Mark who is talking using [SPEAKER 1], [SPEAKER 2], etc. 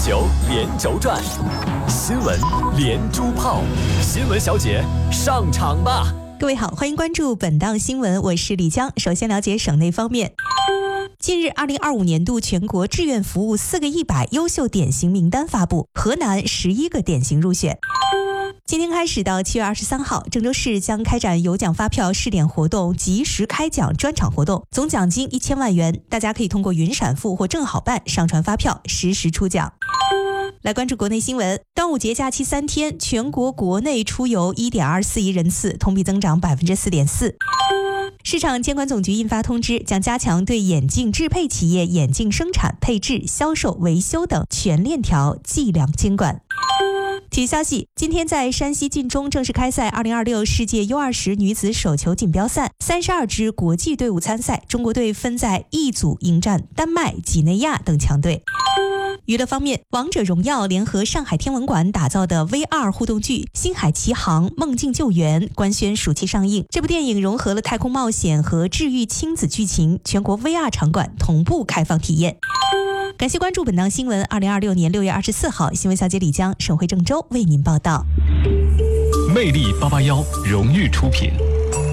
[SPEAKER 1] 球连轴转，新闻连珠炮，新闻小姐上场吧！
[SPEAKER 2] 各位好，欢迎关注本档新闻，我是李江。首先了解省内方面。近日，2025年度全国志愿服务4个100优秀典型名单发布，河南11个典型入选。今天开始到7月23号，郑州市将开展有奖发票试点活动、及时开奖专场活动，总奖金1000万元。大家可以通过云闪付或正好办上传发票，实时出奖。来关注国内新闻，端午节假期3天，全国国内出游1.24亿人次，同比增长4.4%。市场监管总局印发通知，将加强对眼镜制配企业眼镜生产、配置、销售、维修等全链条计量监管。体育消息，今天在山西晋中正式开赛2026世界 U20 女子手球锦标赛，32支国际队伍参赛，中国队分在E组迎战丹麦、几内亚等强队。娱乐方面，王者荣耀联合上海天文馆打造的 VR 互动剧《星海奇航：梦境救援》官宣暑期上映。这部电影融合了太空冒险和治愈亲子剧情，全国 VR 场馆同步开放体验。感谢关注本档新闻。2026年6月24号，新闻小姐李江、省会郑州为您报道。
[SPEAKER 1] 魅力881荣誉出品。